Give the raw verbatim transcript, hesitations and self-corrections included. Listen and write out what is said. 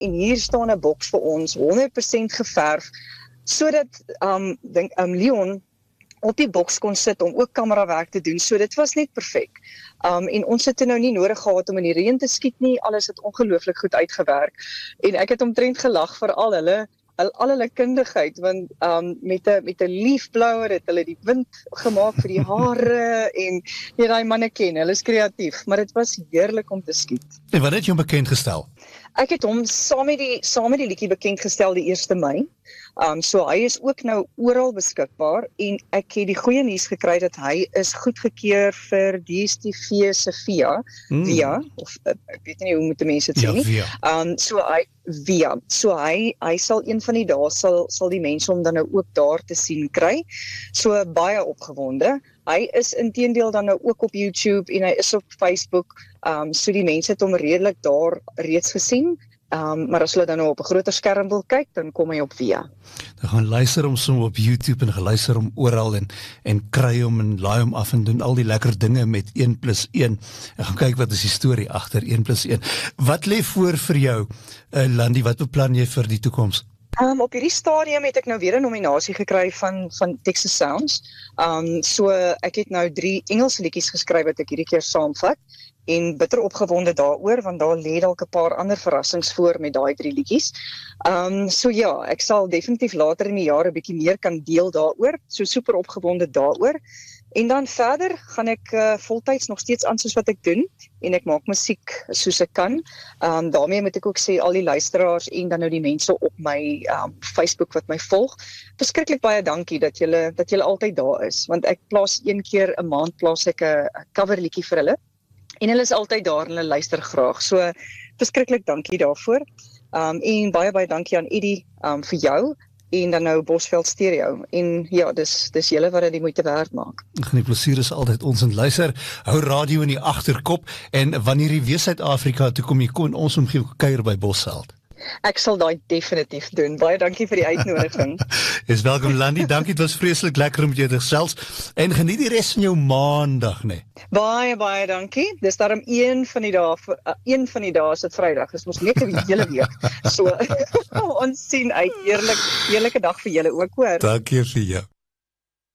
en hier staan 'n boks vir ons, honderd persent geverf, sodat um, denk, um, Leon op die boks kon sit om ook kamerawerk te doen, so dit was net perfek. Um, en ons het nou nie nodig gehad om in die reën te skiet nie, alles het ongelooflik goed uitgewerk, en ek het omtrent gelag vir al hulle, al, al hulle kundigheid, want um, met 'n met 'n liefblauwer het hulle die wind gemaak vir die hare, en jy daai manne ken, hulle is kreatief, maar dit was heerlik om te skiet. En wat het jy hom bekend gestel? Ek het hom saam met die, saam met die liedjie bekend gestel die eerste Mei, Um, so hy is ook nou oral beskikbaar, en ek het die goeie nuus gekry dat hy is goedgekeur vir D S T V se via, mm. via, of ek weet nie hoe moet die mense dit sê nie, ja, um, so hy, via, so hy, hy sal een van die dae, sal, sal die mense hom dan nou ook daar te sien kry, so baie opgewonde. Hy is inteendeel dan nou ook op YouTube, en hy is op Facebook, um, so die mense het hom redelik daar reeds gesien, Um, maar as hulle dan nou op 'n groter skerm wil kyk, dan kom hy op via. Dan gaan luister hom som op YouTube en geluister hom oral en, en kry hom en laai hom af en doen al die lekker dinge met een plus een en gaan kyk wat is die storie agter een plus een. Wat lê voor vir jou, uh, Landi, wat beplan jy vir die toekoms? Um, op hierdie stadium het ek nou weer 'n nominasie gekry van, van Texas Sounds. Um, so ek het nou drie Engelse liedjies geskryf wat ek hierdie keer saamvat, en bitter opgewonde daaroor, want daar lê dalk 'n paar ander verrassings voor met daai drie liedjies. Um, so ja, ek sal definitief later in die jaar 'n bietjie meer kan deel daaroor, so super opgewonde daaroor. En dan verder gaan ek uh, voltyds nog steeds aan soos wat ek doen, en ek maak musiek soos ek kan. Um, daarmee moet ek ook sê, al die luisteraars en dan nou die mense op my um, Facebook wat my volg, verskriklik baie dankie dat julle dat julle altyd daar is, want ek plaas een keer 'n maand plaas ek 'n coverliedjie vir hulle, en hulle is altyd daar en hulle luister graag, so verskriklik dankie daarvoor. Um, en baie baie dankie aan Eddie um, vir jou, en dan nou Bosveld Stereo, en ja, dis, dis julle wat dit die moeite werd maak. Die plesier is altyd ons en luister, hou radio in die agterkop, en wanneer jy weer Suid-Afrika toe kom, jy kon ons omgewing kuier by Bosveld. Ek sal daai definitief doen. Baie dankie vir die uitnodiging. Is welkom, Landi, dankie, dit was vreeslik lekker om met jou te gesels, en geniet die res van jou maandag, nee. Baie, baie dankie. Dis daarom een van die dae, uh, een van die dae is dit Vrydag, is mos net die hele week. So, ons sien uit, eerlik, eerlike dag vir julle ook, hoor. Dankie vir jou.